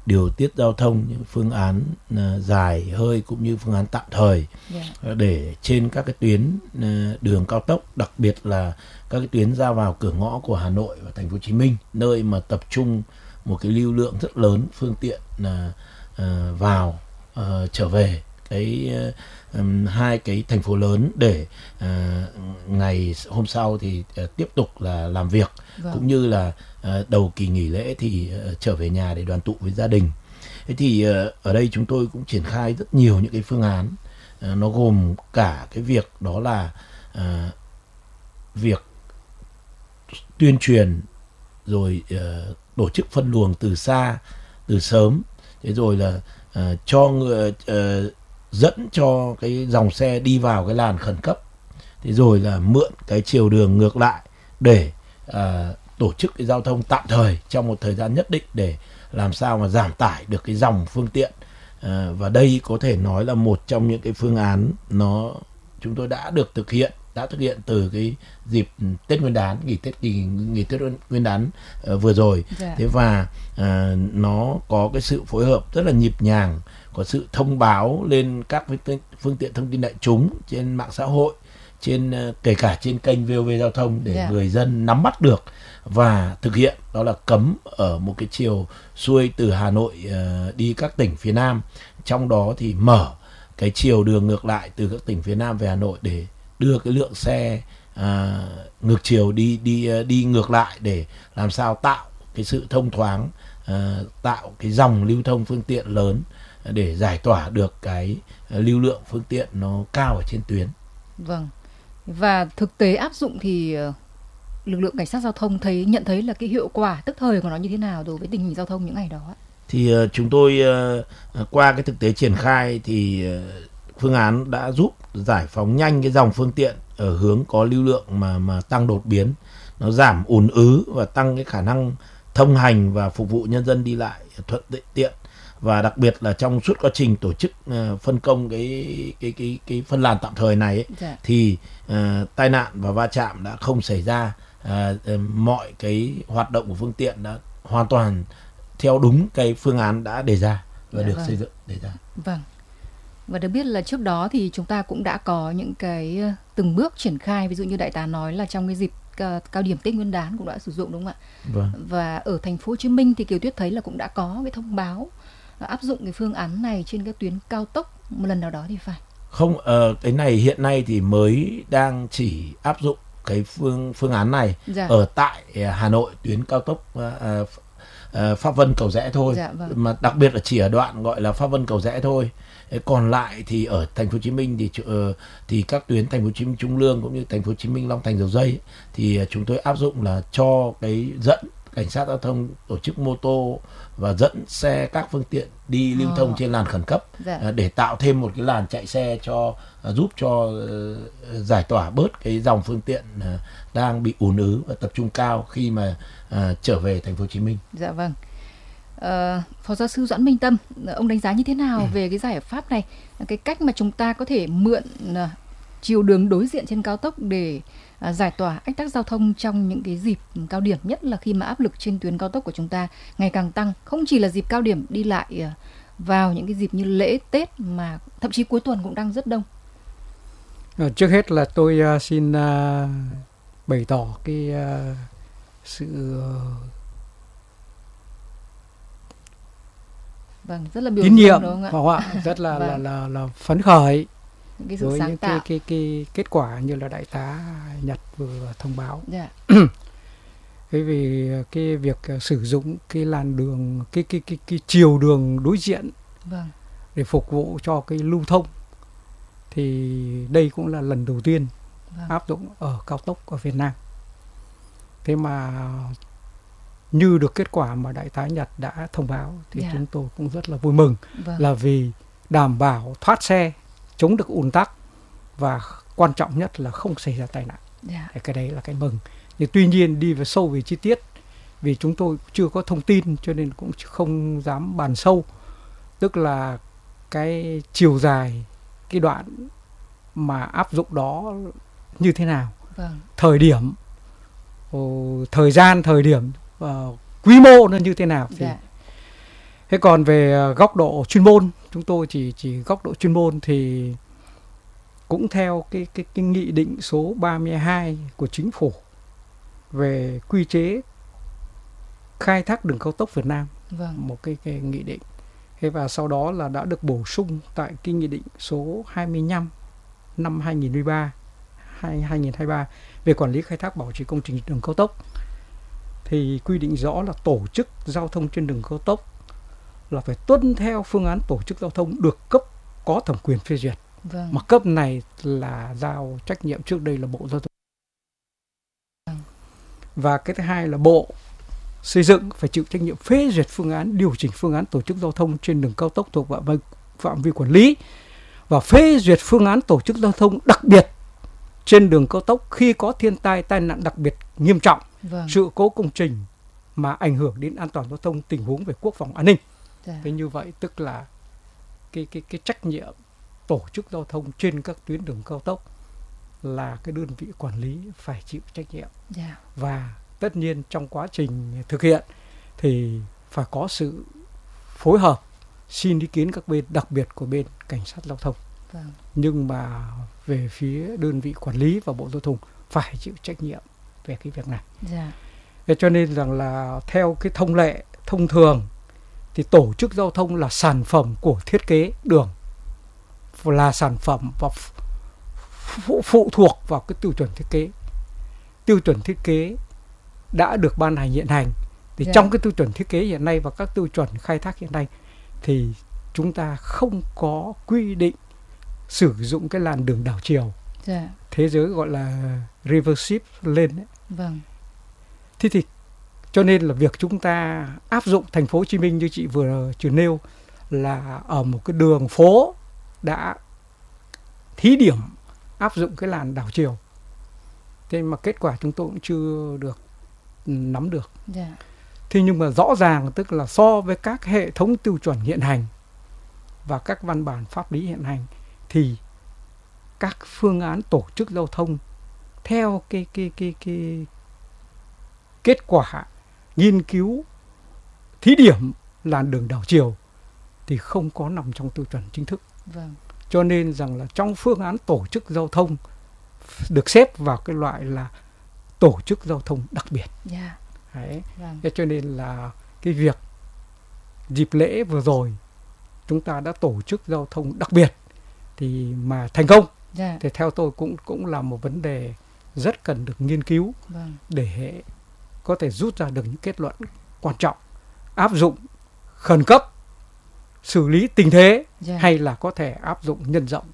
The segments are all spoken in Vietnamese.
điều tiết giao thông, những phương án dài hơi cũng như phương án tạm thời để trên các cái tuyến đường cao tốc, đặc biệt là các cái tuyến ra vào cửa ngõ của Hà Nội và Thành phố Hồ Chí Minh, nơi mà tập trung một cái lưu lượng rất lớn phương tiện vào trở về hai cái thành phố lớn để ngày hôm sau thì tiếp tục là làm việc, cũng như là đầu kỳ nghỉ lễ thì trở về nhà để đoàn tụ với gia đình. Thế thì ở đây chúng tôi cũng triển khai rất nhiều những cái phương án, nó gồm cả cái việc đó là việc tuyên truyền, rồi tổ chức phân luồng từ xa, từ sớm, thế rồi là cho người dẫn cho cái dòng xe đi vào cái làn khẩn cấp, thế rồi là mượn cái chiều đường ngược lại để tổ chức cái giao thông tạm thời trong một thời gian nhất định để làm sao mà giảm tải được cái dòng phương tiện. Và đây có thể nói là một trong những cái phương án chúng tôi đã thực hiện từ cái dịp Tết Nguyên đán, nghỉ Tết Nguyên đán vừa rồi. Thế và nó có cái sự phối hợp rất là nhịp nhàng, có sự thông báo lên các phương tiện thông tin đại chúng trên mạng xã hội, kể cả trên kênh VOV Giao thông để người dân nắm bắt được và thực hiện. Đó là cấm ở một cái chiều xuôi từ Hà Nội đi các tỉnh phía Nam, trong đó thì mở cái chiều đường ngược lại từ các tỉnh phía Nam về Hà Nội để đưa cái lượng xe ngược chiều đi ngược lại để làm sao tạo cái sự thông thoáng, tạo cái dòng lưu thông phương tiện lớn để giải tỏa được cái lưu lượng phương tiện nó cao ở trên tuyến. Vâng. Và thực tế áp dụng thì lực lượng cảnh sát giao thông nhận thấy là cái hiệu quả tức thời của nó như thế nào đối với tình hình giao thông những ngày đó? Thì chúng tôi qua cái thực tế triển khai thì phương án đã giúp giải phóng nhanh cái dòng phương tiện ở hướng có lưu lượng mà tăng đột biến, nó giảm ùn ứ và tăng cái khả năng thông hành và phục vụ nhân dân đi lại thuận tiện. Và đặc biệt là trong suốt quá trình tổ chức phân công cái phân làn tạm thời này thì tai nạn và va chạm đã không xảy ra. Mọi cái hoạt động của phương tiện đã hoàn toàn theo đúng cái phương án đã đề ra và được xây dựng đề ra. Vâng. Và được biết là trước đó thì chúng ta cũng đã có những cái từng bước triển khai, ví dụ như đại tá nói là trong cái dịp cao điểm Tết Nguyên đán cũng đã sử dụng, đúng không ạ? Vâng. Và ở Thành phố Hồ Chí Minh thì Kiều Tuyết thấy là cũng đã có cái thông báo áp dụng cái phương án này trên các tuyến cao tốc một lần nào đó thì phải. Không, cái này hiện nay thì mới đang chỉ áp dụng cái phương án này ở tại Hà Nội, tuyến cao tốc Pháp Vân Cầu Giẽ thôi. Vâng. Mà đặc biệt là chỉ ở đoạn gọi là Pháp Vân Cầu Giẽ thôi. Còn lại thì ở Thành phố Hồ Chí Minh thì các tuyến Thành phố Hồ Chí Minh Trung Lương cũng như Thành phố Hồ Chí Minh Long Thành Dầu Giây thì chúng tôi áp dụng là cho cái dẫn cảnh sát giao thông tổ chức mô tô và dẫn xe các phương tiện đi lưu thông trên làn khẩn cấp để tạo thêm một cái làn chạy xe giúp cho giải tỏa bớt cái dòng phương tiện đang bị ùn ứ và tập trung cao khi mà trở về Thành phố Hồ Chí Minh. Dạ vâng. Phó giáo sư Doãn Minh Tâm, ông đánh giá như thế nào về cái giải pháp này, cái cách mà chúng ta có thể mượn chiều đường đối diện trên cao tốc để giải tỏa ách tắc giao thông trong những cái dịp cao điểm, nhất là khi mà áp lực trên tuyến cao tốc của chúng ta ngày càng tăng, không chỉ là dịp cao điểm đi lại vào những cái dịp như lễ Tết mà thậm chí cuối tuần cũng đang rất đông? Trước hết là tôi xin bày tỏ cái sự rất là biểu tín nhiệm, rất là phấn khởi với những cái kết quả như là đại tá Nhật vừa thông báo. Bởi vì cái việc sử dụng cái làn đường, cái chiều đường đối diện để phục vụ cho cái lưu thông thì đây cũng là lần đầu tiên áp dụng ở cao tốc ở Việt Nam. Thế mà như được kết quả mà đại tá Nhật đã thông báo thì chúng tôi cũng rất là vui mừng, là vì đảm bảo thoát xe, chống được ùn tắc và quan trọng nhất là không xảy ra tai nạn. Cái đấy là cái mừng. Nhưng tuy nhiên đi vào sâu về chi tiết, vì chúng tôi chưa có thông tin cho nên cũng không dám bàn sâu, tức là cái chiều dài cái đoạn mà áp dụng đó như thế nào, thời điểm, thời gian, thời điểm, quy mô nó như thế nào thì Thế còn về góc độ chuyên môn, chúng tôi chỉ góc độ chuyên môn thì cũng theo cái nghị định số 32 của Chính phủ về quy chế khai thác đường cao tốc Việt Nam. Một cái nghị định. Thế và sau đó là đã được bổ sung tại cái nghị định số 25 năm 2023 về quản lý khai thác bảo trì công trình đường cao tốc. Thì quy định rõ là tổ chức giao thông trên đường cao tốc là phải tuân theo phương án tổ chức giao thông được cấp có thẩm quyền phê duyệt. Mà cấp này là giao trách nhiệm trước đây là Bộ Giao thông. Và cái thứ hai là Bộ Xây dựng phải chịu trách nhiệm phê duyệt phương án, điều chỉnh phương án tổ chức giao thông trên đường cao tốc thuộc phạm vi quản lý và phê duyệt phương án tổ chức giao thông đặc biệt trên đường cao tốc khi có thiên tai, tai nạn đặc biệt nghiêm trọng, sự cố công trình mà ảnh hưởng đến an toàn giao thông, tình huống về quốc phòng an ninh. Thế như vậy tức là cái trách nhiệm tổ chức giao thông trên các tuyến đường cao tốc là cái đơn vị quản lý phải chịu trách nhiệm. Và tất nhiên trong quá trình thực hiện thì phải có sự phối hợp, xin ý kiến các bên, đặc biệt của bên cảnh sát giao thông. Nhưng mà về phía đơn vị quản lý và Bộ Giao thông phải chịu trách nhiệm về cái việc này. Thế cho nên rằng là theo cái thông lệ thông thường thì tổ chức giao thông là sản phẩm của thiết kế đường, là sản phẩm và phụ thuộc vào cái tiêu chuẩn thiết kế. Tiêu chuẩn thiết kế đã được ban hành hiện hành thì trong cái tiêu chuẩn thiết kế hiện nay và các tiêu chuẩn khai thác hiện nay thì chúng ta không có quy định sử dụng cái làn đường đảo chiều. Thế giới gọi là reversible lane đấy. Thế thì cho nên là việc chúng ta áp dụng thành phố Hồ Chí Minh như chị vừa nêu là ở một cái đường phố đã thí điểm áp dụng cái làn đảo chiều. Thế mà kết quả chúng tôi cũng chưa được nắm được. Thế nhưng mà rõ ràng tức là so với các hệ thống tiêu chuẩn hiện hành và các văn bản pháp lý hiện hành thì các phương án tổ chức giao thông theo cái kết quả nghiên cứu thí điểm làn đường đảo chiều thì không có nằm trong tiêu chuẩn chính thức. Cho nên rằng là trong phương án tổ chức giao thông được xếp vào cái loại là tổ chức giao thông đặc biệt. Đấy. Cho nên là cái việc dịp lễ vừa rồi chúng ta đã tổ chức giao thông đặc biệt thì mà thành công thì theo tôi cũng là một vấn đề rất cần được nghiên cứu để có thể rút ra được những kết luận quan trọng, áp dụng khẩn cấp, xử lý tình thế hay là có thể áp dụng nhân rộng.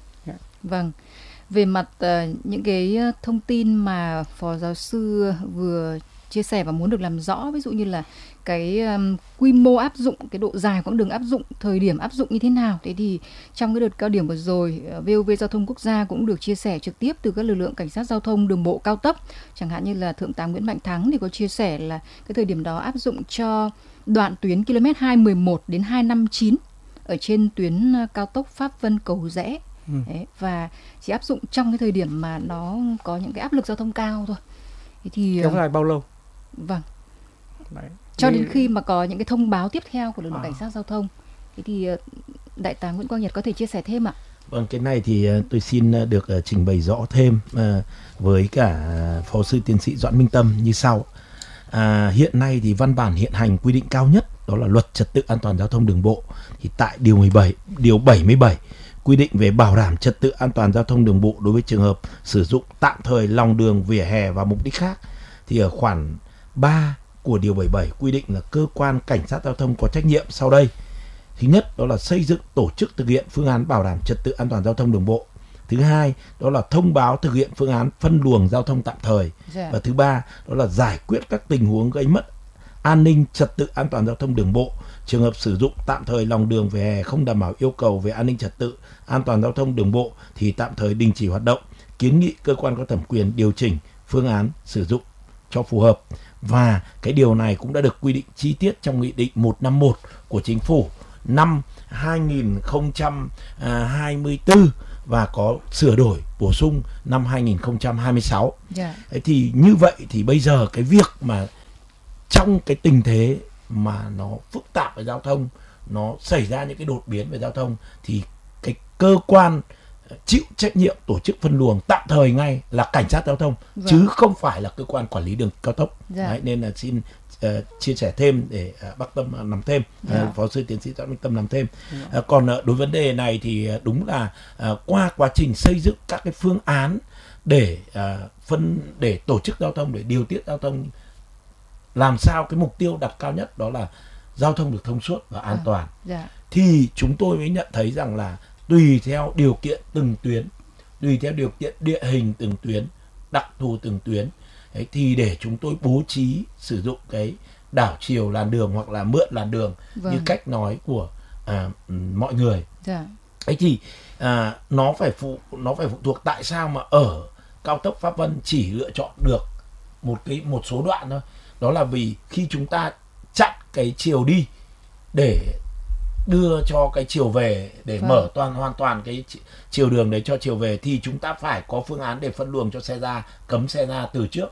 Về mặt những cái thông tin mà Phó Giáo sư vừa chia sẻ và muốn được làm rõ, ví dụ như là cái quy mô áp dụng, cái độ dài quãng đường áp dụng, thời điểm áp dụng như thế nào. Thế thì trong cái đợt cao điểm vừa rồi, VOV Giao thông Quốc gia cũng được chia sẻ trực tiếp từ các lực lượng cảnh sát giao thông đường bộ cao tốc. Chẳng hạn như là Thượng tá Nguyễn Mạnh Thắng thì có chia sẻ là cái thời điểm đó áp dụng cho đoạn tuyến km 211 đến 259 ở trên tuyến cao tốc Pháp Vân Cầu Giẽ. Đấy, và chỉ áp dụng trong cái thời điểm mà nó có những cái áp lực giao thông cao thôi. Thế thì kéo dài bao lâu? Đấy. Cho đến khi mà có những cái thông báo tiếp theo của lực lượng cảnh sát giao thông. Thế thì Đại tá Nguyễn Quang Nhật có thể chia sẻ thêm ạ? Cái này thì tôi xin được trình bày rõ thêm với cả Phó sư tiến sĩ Doãn Minh Tâm như sau. Hiện nay thì văn bản hiện hành quy định cao nhất đó là Luật Trật tự an toàn giao thông đường bộ. Thì tại điều 77 quy định về bảo đảm trật tự an toàn giao thông đường bộ đối với trường hợp sử dụng tạm thời lòng đường, vỉa hè và mục đích khác. Thì ở khoản 3 của điều 77 quy định là cơ quan cảnh sát giao thông có trách nhiệm sau đây. Thứ nhất đó là xây dựng, tổ chức thực hiện phương án bảo đảm trật tự an toàn giao thông đường bộ. Thứ hai đó là thông báo thực hiện phương án phân luồng giao thông tạm thời. Và thứ ba đó là giải quyết các tình huống gây mất an ninh trật tự an toàn giao thông đường bộ. Trường hợp sử dụng tạm thời lòng đường, vỉa hè không đảm bảo yêu cầu về an ninh trật tự an toàn giao thông đường bộ thì tạm thời đình chỉ hoạt động, kiến nghị cơ quan có thẩm quyền điều chỉnh phương án sử dụng cho phù hợp. Và cái điều này cũng đã được quy định chi tiết trong Nghị định 151 của Chính phủ năm 2024 và có sửa đổi bổ sung năm 2026. Thì như vậy thì bây giờ cái việc mà trong cái tình thế mà nó phức tạp về giao thông, nó xảy ra những cái đột biến về giao thông, thì cái cơ quan chịu trách nhiệm tổ chức phân luồng tạm thời ngay là cảnh sát giao thông, chứ không phải là cơ quan quản lý đường cao tốc. Đấy, nên là xin chia sẻ thêm để bác Tâm nắm thêm, phó sư tiến sĩ Doãn Minh Tâm nắm thêm. Còn đối vấn đề này thì đúng là qua quá trình xây dựng các cái phương án để để tổ chức giao thông, để điều tiết giao thông, làm sao cái mục tiêu đặt cao nhất đó là giao thông được thông suốt và an toàn, thì chúng tôi mới nhận thấy rằng là tùy theo điều kiện từng tuyến, tùy theo điều kiện địa hình từng tuyến, đặc thù từng tuyến, đấy, thì để chúng tôi bố trí sử dụng cái đảo chiều làn đường hoặc là mượn làn đường như cách nói của mọi người. Ấy thì nó phải phụ thuộc tại sao mà ở cao tốc Pháp Vân chỉ lựa chọn được một số đoạn thôi. Đó là vì khi chúng ta chặn cái chiều đi để đưa cho cái chiều về, để mở hoàn toàn cái chiều đường đấy cho chiều về, thì chúng ta phải có phương án để phân luồng cho xe ra, cấm xe ra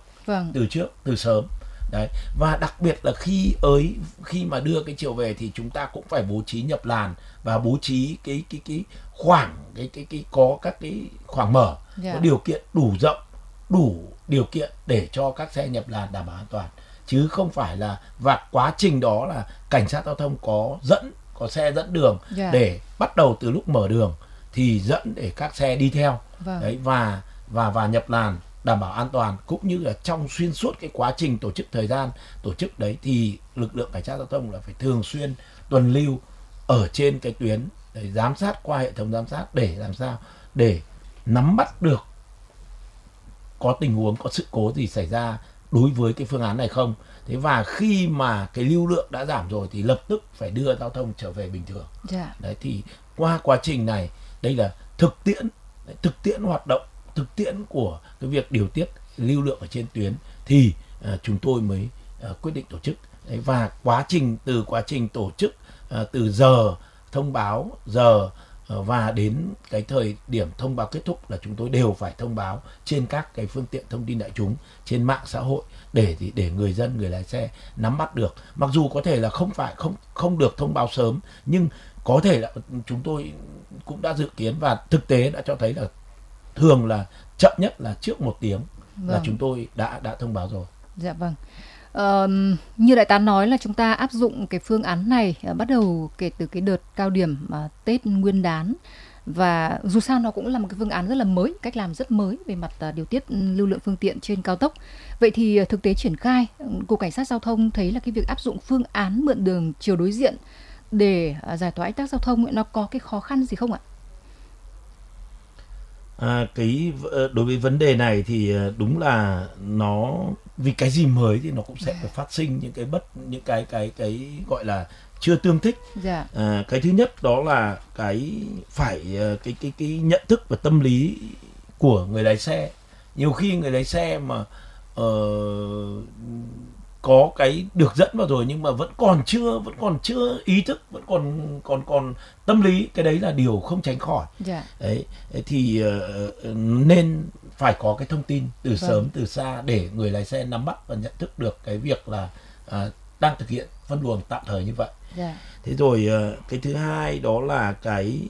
từ sớm. Đấy. Và đặc biệt là khi mà đưa cái chiều về thì chúng ta cũng phải bố trí nhập làn và bố trí cái khoảng có các cái khoảng mở, có điều kiện đủ rộng, đủ điều kiện để cho các xe nhập làn đảm bảo an toàn, chứ không phải là, và quá trình đó là cảnh sát giao thông có xe dẫn đường để bắt đầu từ lúc mở đường thì dẫn để các xe đi theo. Đấy, và nhập làn đảm bảo an toàn, cũng như là trong xuyên suốt cái quá trình tổ chức, thời gian tổ chức đấy, thì lực lượng cảnh sát giao thông là phải thường xuyên tuần lưu ở trên cái tuyến để giám sát qua hệ thống giám sát, để làm sao để nắm bắt được có tình huống, có sự cố gì xảy ra đối với cái phương án này không. Thế và khi mà cái lưu lượng đã giảm rồi thì lập tức phải đưa giao thông trở về bình thường. Đấy, thì qua quá trình này, đây là thực tiễn hoạt động, thực tiễn của cái việc điều tiết lưu lượng ở trên tuyến, thì chúng tôi mới quyết định tổ chức. Đấy, và từ quá trình tổ chức, từ giờ thông báo, và đến cái thời điểm thông báo kết thúc là chúng tôi đều phải thông báo trên các cái phương tiện thông tin đại chúng, trên mạng xã hội, để người dân, người lái xe nắm bắt được. Mặc dù có thể là không được thông báo sớm, nhưng có thể là chúng tôi cũng đã dự kiến, và thực tế đã cho thấy là thường là chậm nhất là trước 1 tiếng là chúng tôi đã thông báo rồi. Dạ vâng. Như đại tá nói là chúng ta áp dụng cái phương án này bắt đầu kể từ cái đợt cao điểm Tết Nguyên đán, và dù sao nó cũng là một cái phương án rất là mới, cách làm rất mới về mặt điều tiết lưu lượng phương tiện trên cao tốc. Vậy thì thực tế triển khai, Cục Cảnh sát Giao thông thấy là cái việc áp dụng phương án mượn đường chiều đối diện để giải tỏa ách tắc giao thông nó có cái khó khăn gì không ạ? Đối với vấn đề này thì đúng là nó, vì cái gì mới thì nó cũng sẽ phải phát sinh những cái gọi là chưa tương thích. Cái thứ nhất đó là cái nhận thức và tâm lý của người lái xe. Nhiều khi người lái xe mà có cái được dẫn vào rồi nhưng mà vẫn còn chưa ý thức, vẫn còn tâm lý, cái đấy là điều không tránh khỏi. Đấy, thì nên phải có cái thông tin từ sớm từ xa để người lái xe nắm bắt và nhận thức được cái việc là đang thực hiện phân luồng tạm thời như vậy. Thế rồi cái thứ hai đó là cái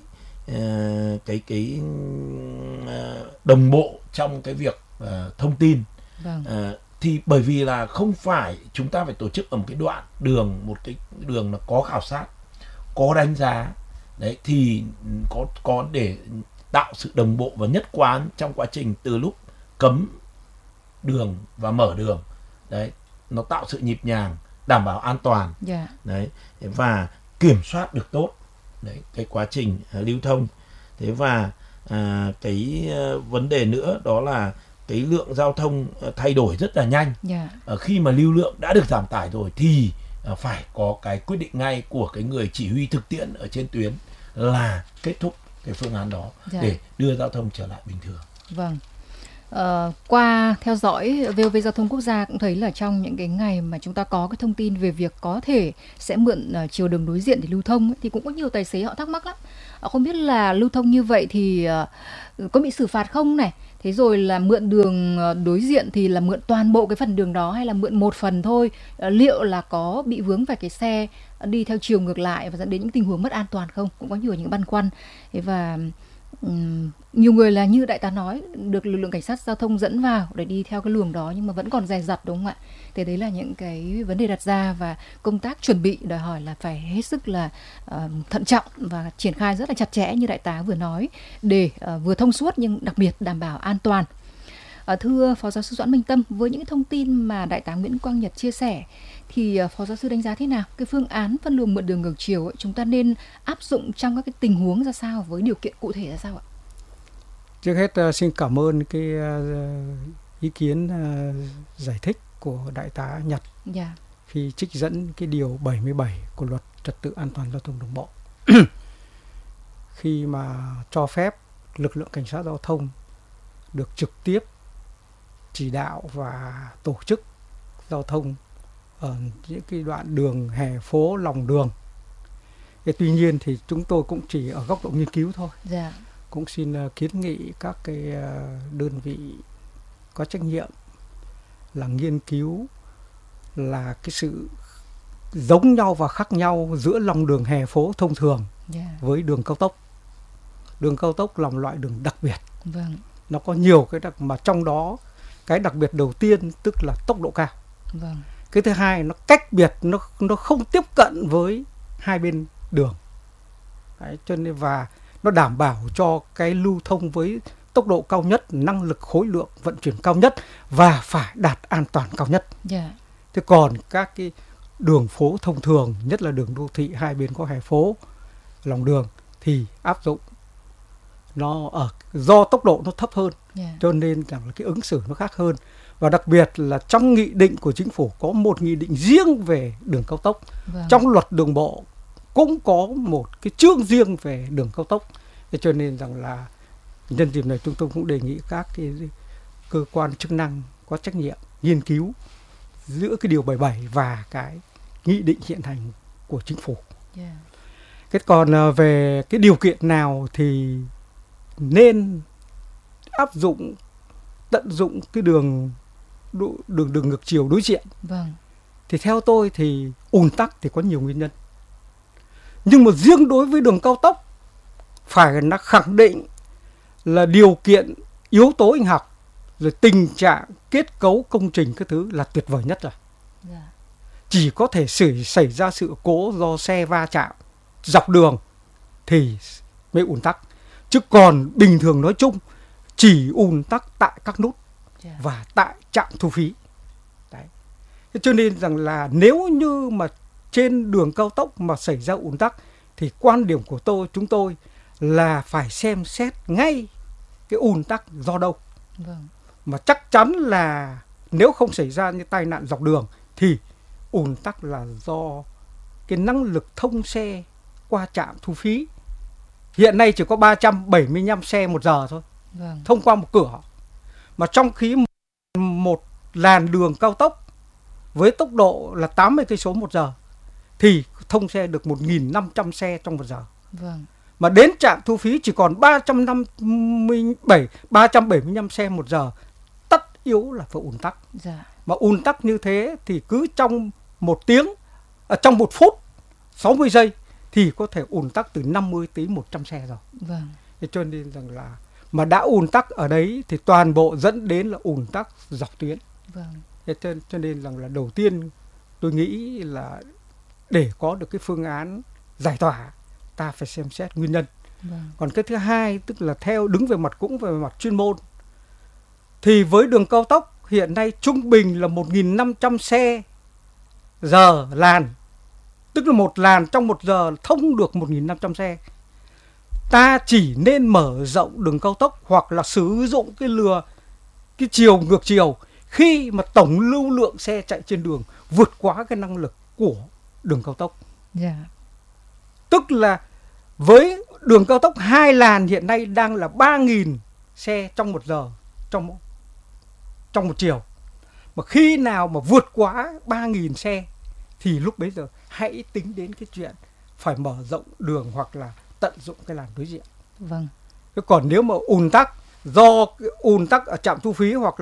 đồng bộ trong cái việc thông tin. Thì bởi vì là không phải chúng ta phải tổ chức ở một cái đoạn đường, một cái đường là có khảo sát, có đánh giá, đấy, thì có để tạo sự đồng bộ và nhất quán trong quá trình từ lúc cấm đường và mở đường. Đấy, nó tạo sự nhịp nhàng, đảm bảo an toàn. Đấy, và kiểm soát được tốt đấy cái quá trình lưu thông. Thế và cái vấn đề nữa đó là cái lượng giao thông thay đổi rất là nhanh. Khi mà lưu lượng đã được giảm tải rồi thì phải có cái quyết định ngay của cái người chỉ huy thực tiễn ở trên tuyến là kết thúc cái phương án đó để đưa giao thông trở lại bình thường. Vâng. Qua theo dõi VOV Giao thông Quốc gia cũng thấy là trong những cái ngày mà chúng ta có cái thông tin về việc có thể sẽ mượn chiều đường đối diện để lưu thông ấy, thì cũng có nhiều tài xế họ thắc mắc lắm. Không biết là lưu thông như vậy thì có bị xử phạt không này? Thế rồi là mượn đường đối diện thì là mượn toàn bộ cái phần đường đó hay là mượn một phần thôi? Liệu là có bị vướng phải cái xe đi theo chiều ngược lại và dẫn đến những tình huống mất an toàn không? Cũng có nhiều những băn khoăn. Và nhiều người là như đại tá nói, được lực lượng cảnh sát giao thông dẫn vào để đi theo cái luồng đó nhưng mà vẫn còn dè dặt, đúng không ạ? Thế đấy là những cái vấn đề đặt ra và công tác chuẩn bị đòi hỏi là phải hết sức là thận trọng và triển khai rất là chặt chẽ như đại tá vừa nói để vừa thông suốt nhưng đặc biệt đảm bảo an toàn. Thưa Phó Giáo sư Doãn Minh Tâm, với những thông tin mà đại tá Nguyễn Quang Nhật chia sẻ thì Phó Giáo sư đánh giá thế nào? Cái phương án phân luồng mượn đường ngược chiều ấy, chúng ta nên áp dụng trong các cái tình huống ra sao, với điều kiện cụ thể ra sao ạ? Trước hết xin cảm ơn cái ý kiến giải thích của đại tá Nhật khi trích dẫn cái điều 77 của Luật Trật tự an toàn giao thông đường bộ. Khi mà cho phép lực lượng cảnh sát giao thông được trực tiếp chỉ đạo và tổ chức giao thông ở những cái đoạn đường hè phố lòng đường. Tuy nhiên thì chúng tôi cũng chỉ ở góc độ nghiên cứu thôi. Cũng xin kiến nghị các cái đơn vị có trách nhiệm là nghiên cứu là cái sự giống nhau và khác nhau giữa lòng đường hè phố thông thường với đường cao tốc. Đường cao tốc là một loại đường đặc biệt. Nó có nhiều cái mà trong đó cái đặc biệt đầu tiên tức là tốc độ cao. Cái thứ hai nó cách biệt, nó không tiếp cận với hai bên đường. Đấy, cho nên và nó đảm bảo cho cái lưu thông với tốc độ cao nhất, năng lực khối lượng vận chuyển cao nhất và phải đạt an toàn cao nhất. Thế còn các cái đường phố thông thường, nhất là đường đô thị hai bên có hè phố, lòng đường thì áp dụng nó do tốc độ nó thấp hơn, cho nên rằng là cái ứng xử nó khác hơn. Và đặc biệt là trong nghị định của chính phủ có một nghị định riêng về đường cao tốc. Trong luật đường bộ cũng có một cái chương riêng về đường cao tốc. Thế cho nên rằng là nhân dịp này chúng tôi cũng đề nghị các cái cơ quan chức năng có trách nhiệm nghiên cứu giữa cái điều 77 và cái nghị định hiện hành của chính phủ. Thế còn về cái điều kiện nào thì nên áp dụng, tận dụng cái đường ngược chiều đối diện. Thì theo tôi thì ùn tắc thì có nhiều nguyên nhân. Nhưng mà riêng đối với đường cao tốc phải là khẳng định là điều kiện yếu tố hình học rồi tình trạng kết cấu công trình các thứ là tuyệt vời nhất rồi. Chỉ có thể xảy ra sự cố do xe va chạm dọc đường thì mới ùn tắc. Chứ còn bình thường nói chung chỉ ùn tắc tại các nút và tại trạm thu phí. Đấy. Thế cho nên rằng là nếu như mà trên đường cao tốc mà xảy ra ùn tắc thì quan điểm của chúng tôi là phải xem xét ngay cái ùn tắc do đâu. Mà chắc chắn là nếu không xảy ra như tai nạn dọc đường thì ùn tắc là do cái năng lực thông xe qua trạm thu phí. Hiện nay chỉ có 375 xe một giờ thôi, thông qua một cửa. Mà trong khi một làn đường cao tốc với tốc độ là 80 cây số một giờ thì thông xe được 1.500 xe trong một giờ. Mà đến trạm thu phí chỉ còn 375 xe một giờ, tất yếu là phải ùn tắc. Mà ùn tắc như thế thì cứ trong trong 1 phút 60 giây thì có thể ùn tắc từ 50 tới 100 xe rồi. Thế cho nên rằng là mà đã ùn tắc ở đấy thì toàn bộ dẫn đến là ùn tắc dọc tuyến. Thế cho nên rằng là đầu tiên tôi nghĩ là để có được cái phương án giải tỏa ta phải xem xét nguyên nhân. Còn cái thứ hai tức là đứng về mặt chuyên môn thì với đường cao tốc hiện nay trung bình là 1.500 xe giờ làn, tức là một làn trong một giờ thông được 1.500 xe. Ta chỉ nên mở rộng đường cao tốc hoặc là sử dụng cái chiều ngược chiều khi mà tổng lưu lượng xe chạy trên đường vượt quá cái năng lực của đường cao tốc. Tức là với đường cao tốc 2 làn hiện nay đang là 3.000 xe trong một giờ trong một chiều. Mà khi nào mà vượt quá 3.000 xe thì lúc bấy giờ hãy tính đến cái chuyện phải mở rộng đường hoặc là tận dụng cái làn đối diện. Còn nếu mà ùn tắc do ùn tắc ở trạm thu phí hoặc